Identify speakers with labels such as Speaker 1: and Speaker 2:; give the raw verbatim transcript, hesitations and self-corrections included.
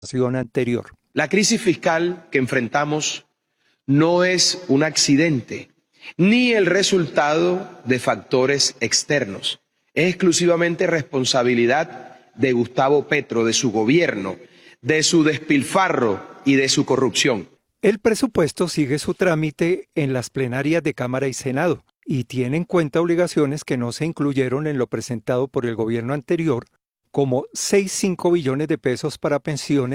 Speaker 1: anterior.
Speaker 2: La crisis fiscal que enfrentamos no es un accidente, ni el resultado de factores externos. Es exclusivamente responsabilidad de Gustavo Petro, de su gobierno, de su despilfarro y de su corrupción.
Speaker 1: El presupuesto sigue su trámite en las plenarias de Cámara y Senado y tiene en cuenta obligaciones que no se incluyeron en lo presentado por el gobierno anterior, como seis punto cinco billones de pesos para pensiones